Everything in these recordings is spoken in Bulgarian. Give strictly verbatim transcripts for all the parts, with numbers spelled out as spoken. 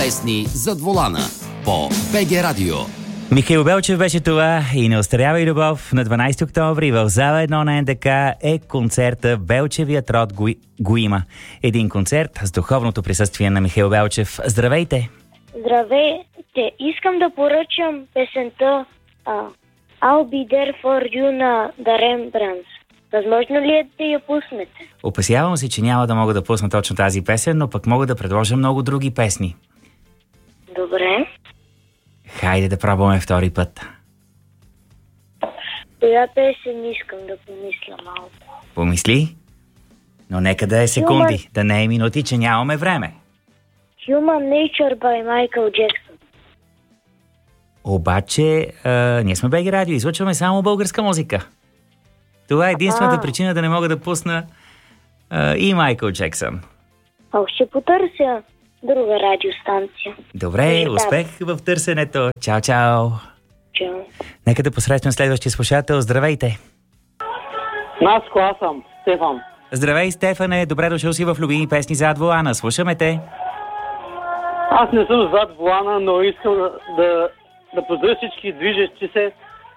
песни зад волана по БГ Радио. Михаил Белчев беше това и не остарява и любов. На дванайсети октомври в зала едно на Н Д К е концерта Белчевият род го, го има. Един концерт с духовното присъствие на Михаил Белчев. Здравейте! Здравейте! Искам да поръчам песента uh, I'll be there for you на The Rembrandts. Възможно ли е да я пуснете? Опасявам се, че няма да мога да пусна точно тази песен, но пък мога да предложа много други песни. Добре. Хайде да пробваме втори път. Коя песен искам да помисля малко? Помисли? Но нека да е секунди, Human... да не е минути, че нямаме време. Human Nature by Michael Jackson. Обаче, а, ние сме БГ Радио, излъчваме само българска музика. Това е единствената а. причина да не мога да пусна а, и Майкъл Джексън. А ще потърся друга радиостанция. Добре, успех в търсенето. Чао, чао. Чао. Нека да посрещнем следващия слушател. Здравейте. Наско, аз съм Стефан. Здравей, Стефане. Добре дошъл си в любими песни зад волана. Слушаме те. Аз не съм зад волана, но искам да, да, да поздравя всички движещи се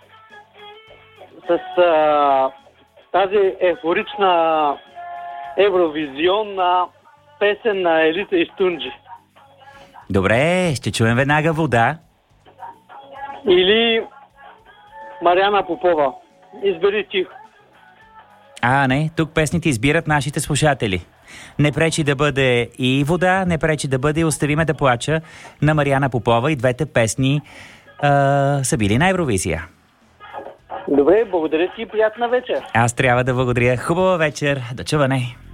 с а, тази ефорична евровизионна песен на Елиса и Стунджи. Добре, ще чуем веднага Вода. Или Мариана Попова. Избери тихо. А, не, тук песните избират нашите слушатели. Не пречи да бъде и Вода, не пречи да бъде Остави ме да плача на Мариана Попова. И двете песни а, са били на Евровизия. Добре, благодаря ти и приятна вечер. Аз трябва да благодаря. Хубава вечер. До чуване.